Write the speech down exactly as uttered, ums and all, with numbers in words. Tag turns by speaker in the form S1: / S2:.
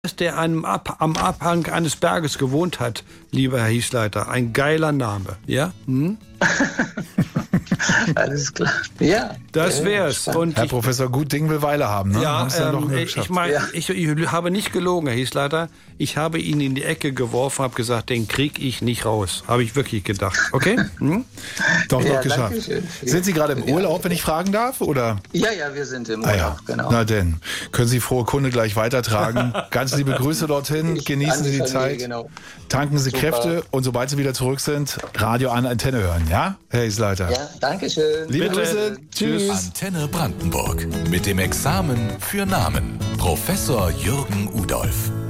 S1: der einem Ab- am Abhang eines Berges gewohnt hat, lieber Herr Hiesleiter. Ein geiler Name, ja? Hm?
S2: Alles klar. Ja.
S1: Das wär's. Und
S3: Herr
S1: ich,
S3: Professor Gut Ding will Weile haben, ne?
S1: ja,
S3: Haben's dann doch
S1: ähm, ich,
S3: geschafft.
S1: mein,
S2: Ja.
S1: ich, ich habe nicht gelogen, Herr Hiesleiter. Ich habe ihn in die Ecke geworfen, habe gesagt, den krieg ich nicht raus. Habe ich wirklich gedacht. Okay? Hm?
S3: Doch
S2: Ja,
S3: noch geschafft.
S2: danke schön.
S3: Sind Sie gerade im Urlaub, wenn ich fragen darf? Oder?
S2: Ja, ja, wir sind im
S3: Ah
S2: Urlaub,
S3: ja,
S2: genau.
S3: na denn. Können Sie frohe Kunde gleich weitertragen. Ganz liebe Grüße dorthin.
S2: Ich-
S3: Genießen
S2: an die
S3: Sie die
S2: Familie,
S3: Zeit.
S2: genau.
S3: Tanken Sie
S2: Super.
S3: Kräfte und sobald Sie wieder zurück sind, Radio an, Antenne hören. Ja, Herr Hiesleiter?
S2: Ja, danke schön.
S3: Liebe
S1: Bitte.
S3: Grüße. Tschüss.
S4: Antenne Brandenburg. Mit dem Examen für Namen. Professor Jürgen Udolph.